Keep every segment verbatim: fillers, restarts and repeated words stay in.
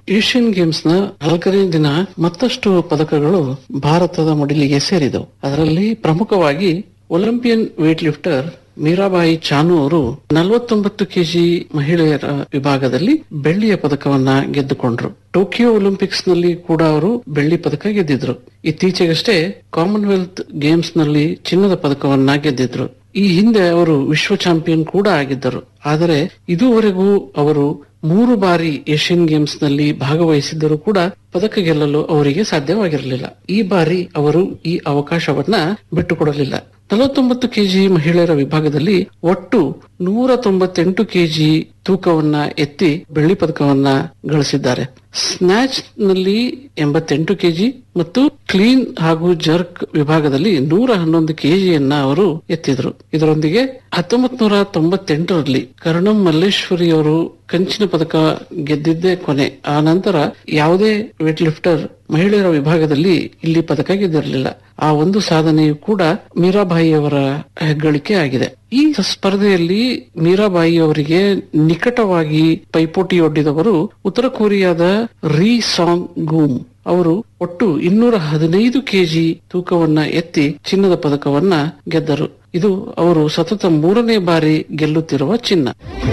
Asian games ನ ನಾಲ್ಕನೇ ದಿನ ಮತ್ತಷ್ಟು ಪದಕಗಳು ಭಾರತದ ಮಡಿಲಿಗೆ ಸೇರಿದವು. ಅದರಲ್ಲಿ ಪ್ರಮುಖವಾಗಿ Olympian wait lifter Mirabai Chanu ಅವರು ನಲವತ್ತೊಂಬತ್ತು ಕೆಜಿ ಮಹಿಳೆಯರ ವಿಭಾಗದಲ್ಲಿ ಬೆಳ್ಳಿಯ ಪದಕವನ್ನ ಗೆದ್ದುಕೊಂಡ್ರು. ಟೋಕಿಯೋ ಒಲಿಂಪಿಕ್ಸ್ ನಲ್ಲಿ ಕೂಡ ಅವರು ಬೆಳ್ಳಿ ಪದಕ ಗೆದ್ದಿದ್ರು. ಇತ್ತೀಚೆಗಷ್ಟೇ ಕಾಮನ್ವೆಲ್ತ್ ಗೇಮ್ಸ್ ನಲ್ಲಿ ಚಿನ್ನದ ಪದಕವನ್ನ ಗೆದ್ದಿದ್ರು. ಈ ಹಿಂದೆ ಅವರು ವಿಶ್ವ ಚಾಂಪಿಯನ್ ಕೂಡ ಆಗಿದ್ದರು. ಆದರೆ ಇದುವರೆಗೂ ಅವರು ಮೂರು ಬಾರಿ ಏಷ್ಯನ್ ಗೇಮ್ಸ್ ನಲ್ಲಿ ಭಾಗವಹಿಸಿದ್ದರೂ ಕೂಡ ಪದಕ ಗೆಲ್ಲಲು ಅವರಿಗೆ ಸಾಧ್ಯವಾಗಿರಲಿಲ್ಲ. ಈ ಬಾರಿ ಅವರು ಈ ಅವಕಾಶವನ್ನ ಬಿಟ್ಟುಕೊಡಲಿಲ್ಲ. ನಲವತ್ತೊಂಬತ್ತು ಕೆಜಿ ಮಹಿಳೆಯರ ವಿಭಾಗದಲ್ಲಿ ಒಟ್ಟು ನೂರ ತೊಂಬತ್ತೆಂಟು ಕೆಜಿ ತೂಕವನ್ನ ಎತ್ತಿ ಬೆಳ್ಳಿ ಪದಕವನ್ನ ಗಳಿಸಿದ್ದಾರೆ. ಸ್ನ್ಯಾಚ್ ನಲ್ಲಿ ಎಂಬತ್ತೆಂಟು ಕೆಜಿ ಮತ್ತು ಕ್ಲೀನ್ ಹಾಗೂ ಜರ್ಕ್ ವಿಭಾಗದಲ್ಲಿ ನೂರ ಹನ್ನೊಂದು ಕೆಜಿಯನ್ನ ಅವರು ಎತ್ತಿದ್ರು. ಇದರೊಂದಿಗೆ ಹತ್ತೊಂಬತ್ ನೂರ ತೊಂಬತ್ತೆಂಟರಲ್ಲಿ ಕರ್ಣಂ ಮಲ್ಲೇಶ್ವರಿ ಅವರು ಕಂಚಿನ ಪದಕ ಗೆದ್ದಿದ್ದೇ ಕೊನೆ. ಆ ನಂತರ ಯಾವುದೇ ವೇಟ್ ಲಿಫ್ಟರ್ ಮಹಿಳೆಯರ ವಿಭಾಗದಲ್ಲಿ ಇಲ್ಲಿ ಪದಕ ಗೆದ್ದಿರಲಿಲ್ಲ. ಆ ಒಂದು ಸಾಧನೆಯು ಕೂಡ ಮೀರಾಬಾಯಿ ಅವರ ಹೆಗ್ಗಳಿಕೆ ಆಗಿದೆ. ಈ ಸ್ಪರ್ಧೆಯಲ್ಲಿ ಮೀರಾಬಾಯಿ ಅವರಿಗೆ ನಿಕಟವಾಗಿ ಪೈಪೋಟಿಯೊಡ್ಡಿದವರು ಉತ್ತರ ಕೊರಿಯಾದ ರೀ ಸಾಂಗ್ ಗೂಮ್. ಅವರು ಒಟ್ಟು ಇನ್ನೂರ ಹದಿನೈದು ಕೆಜಿ ತೂಕವನ್ನ ಎತ್ತಿ ಚಿನ್ನದ ಪದಕವನ್ನ ಗೆದ್ದರು. ಇದು ಅವರು ಸತತ ಮೂರನೇ ಬಾರಿ ಗೆಲ್ಲುತ್ತಿರುವ ಚಿನ್ನ.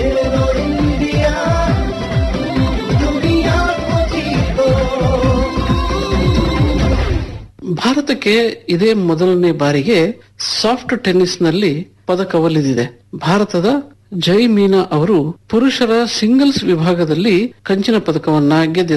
ಭಾರತಕ್ಕೆ ಇದೇ ಮೊದಲನೇ ಬಾರಿಗೆ ಸಾಫ್ಟ್ ಟೆನ್ನಿಸ್ ನಲ್ಲಿ ಪದಕ ಒಲಿದಿದೆ. ಭಾರತದ ಜೈ ಮೀನಾ ಅವರು ಪುರುಷರ ಸಿಂಗಲ್ಸ್ ವಿಭಾಗದಲ್ಲಿ ಕಂಚಿನ ಪದಕವನ್ನ ಗೆದ್ದಿದ್ದಾರೆ.